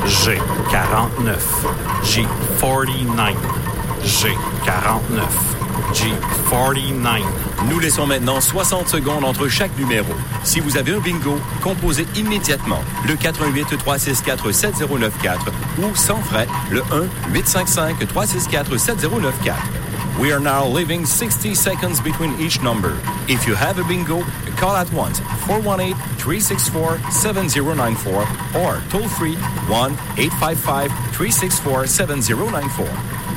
G49, G49, G49, G49. Nous laissons maintenant 60 secondes entre chaque numéro. Si vous avez un bingo, composez immédiatement le 418-364-7094 ou sans frais le 1-855-364-7094. We are now leaving 60 seconds between each number. If you have a bingo, call at once 418-364-7094 or toll free 1-855-364-7094.